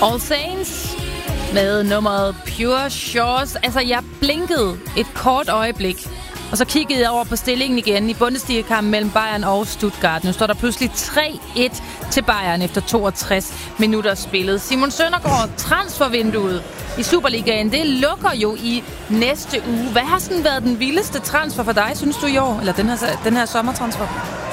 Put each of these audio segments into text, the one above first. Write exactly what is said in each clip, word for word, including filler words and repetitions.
All Saints med nummeret Pure Shores. Altså, jeg blinkede et kort øjeblik, og så kiggede jeg over på stillingen igen i Bundesliga-kampen mellem Bayern og Stuttgart. Nu står der pludselig tre et til Bayern efter toogtres minutter spillet. Simon Søndergaard, transfervinduet i Superligaen, det lukker jo i næste uge. Hvad har sådan været den vildeste transfer for dig, synes du, i år? Eller den her, den her sommertransfer?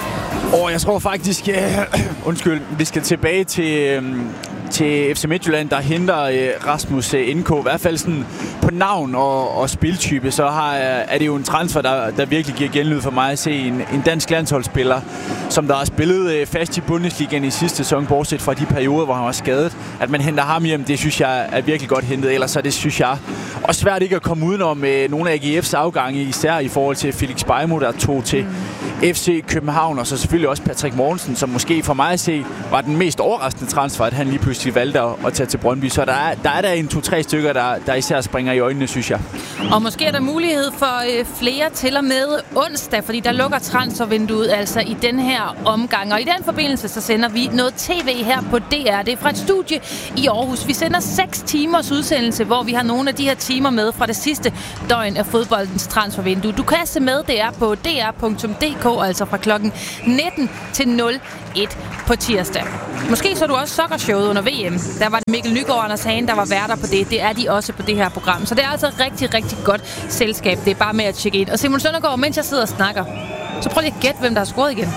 Åh, oh, jeg tror faktisk... Øh, undskyld, vi skal tilbage til... Øh, til F C Midtjylland, der henter øh, Rasmus øh, N K. I hvert fald sådan på navn og, og spiltype, så har, er det jo en transfer, der, der virkelig giver genlyd for mig at se en, en dansk landsholdsspiller, som der har spillet øh, fast i Bundesligaen i sidste sæson, bortset fra de perioder, hvor han var skadet. At man henter ham hjem, det synes jeg er virkelig godt hentet. Ellers er det, synes jeg, og svært ikke at komme udenom øh, nogle af A G F's afgange, især i forhold til Felix Beijmo, der tog til F C København, og så selvfølgelig også Patrick Mortensen, som måske for mig at se var den mest overraskende transfer, at han lige pludselig valgte at, at tage til Brøndby. Så der er, der er der en to-tre stykker, der, der især springer i øjnene, synes jeg. Og måske er der mulighed for øh, flere til og med onsdag, fordi der lukker transfervinduet altså i den her omgang. Og i den forbindelse, så sender vi noget tv her på D R. Det er fra et studie i Aarhus. Vi sender seks timers udsendelse, hvor vi har nogle af de her timer med fra det sidste døgn af fodboldens transfervindue. Du kan se med, det er på d r punktum d k, altså fra klokken nitten til nul et på tirsdag. Måske så du også soccershowet under V M. Der var det Mikkel Nygaard og Anders Hagen, der var værter på det. Det er de også på det her program. Så det er altså rigtig, rigtig godt selskab. Det er bare med at tjekke ind. Og Simon Søndergaard, mens jeg sidder og snakker, så prøv lige at gætte, hvem der har scoret igen.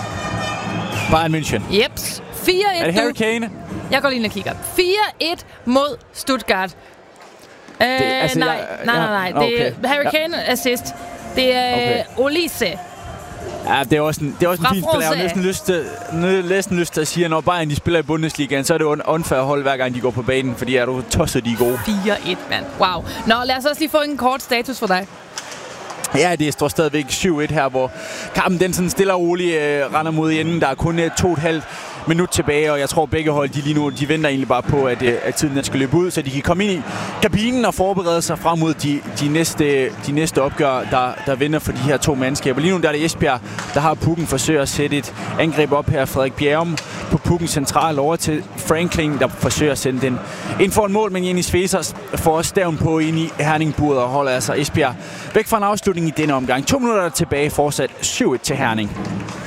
Bayern München. Jeps. fire et. Er det Harry Kane? Jeg går lige ind og kigger. fire et mod Stuttgart. Øh, det, altså, nej, jeg, nej, nej, nej. Det er okay. Harry Kane ja. assist. Det er okay. Olise. Ja, det er også en, det er også en fin spiller. Jeg har næsten lyst til, næsten lyst til at sige, at når Bayern de spiller i Bundesligaen, så er det jo en unfair hold, hver gang de går på banen, fordi er du tosset, de er gode. fire et, mand. Wow. Nå, lad os også lige få en kort status for dig. Ja, det står stadigvæk syv et her, hvor kampen den sådan stille og roligt øh, render mod enden. Der er kun øh, to og et halvt minut tilbage, og jeg tror begge hold, de lige nu, de venter egentlig bare på, at, øh, at tiden den skal løbe ud, så de kan komme ind i kabinen og forberede sig frem mod de, de, næste, de næste opgør, der, der venter for de her to mandskaber. Lige nu der er det Esbjerg, der har pukken, forsøger at sætte et angreb op her. Frederik Bjerrum på pukken central over til Franklin, der forsøger at sende den ind for en mål, men Jenny Svesers får også staven på ind i Herning-buret og holder altså Esbjerg væk fra en afslutning i denne omgang. To minutter tilbage, fortsat syv et til Herning.